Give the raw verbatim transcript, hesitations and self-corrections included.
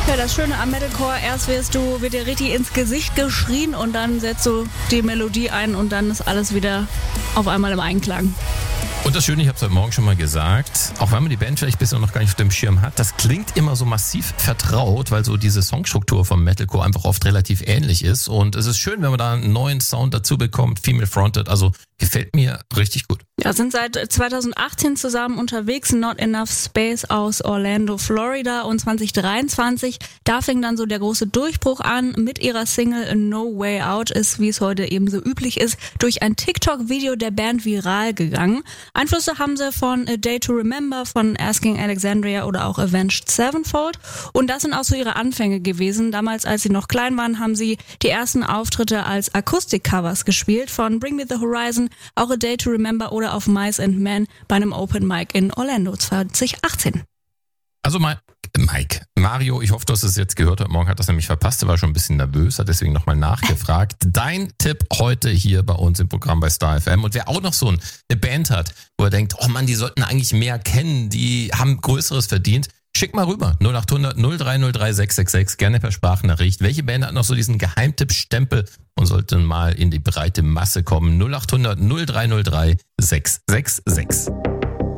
Ja, das Schöne am Metalcore, erst wirst du, wird dir richtig ins Gesicht geschrien und dann setzt du die Melodie ein und dann ist alles wieder auf einmal im Einklang. Und das Schöne, ich habe es heute Morgen schon mal gesagt, auch wenn man die Band vielleicht bisher noch gar nicht auf dem Schirm hat, das klingt immer so massiv vertraut, weil so diese Songstruktur vom Metalcore einfach oft relativ ähnlich ist. Und es ist schön, wenn man da einen neuen Sound dazu bekommt, Female Fronted, also gefällt mir richtig gut. Ja, sind seit zweitausendachtzehn zusammen unterwegs, Not Enough Space aus Orlando, Florida, und zwanzig dreiundzwanzig, da fing dann so der große Durchbruch an. Mit ihrer Single No Way Out ist, wie es heute eben so üblich ist, durch ein TikTok-Video der Band viral gegangen. Einflüsse haben sie von A Day to Remember, von Asking Alexandria oder auch Avenged Sevenfold. Und das sind auch so ihre Anfänge gewesen. Damals, als sie noch klein waren, haben sie die ersten Auftritte als Akustik-Covers gespielt, von Bring Me the Horizon, auch A Day to Remember oder auf Mice and Men bei einem Open Mic in Orlando zwanzig achtzehn. Also mal, Mike, Mario, ich hoffe, du hast es jetzt gehört. Heute Morgen hat das nämlich verpasst, er war schon ein bisschen nervös, hat deswegen nochmal nachgefragt. Dein Tipp heute hier bei uns im Programm bei Star F M. Und wer auch noch so eine Band hat, wo er denkt, oh Mann, die sollten eigentlich mehr kennen, die haben Größeres verdient, schick mal rüber. null acht hundert null drei null drei sechs sechs sechs, gerne per Sprachnachricht. Welche Band hat noch so diesen Geheimtipp-Stempel und sollte mal in die breite Masse kommen? null acht hundert null drei null drei sechs sechs sechs.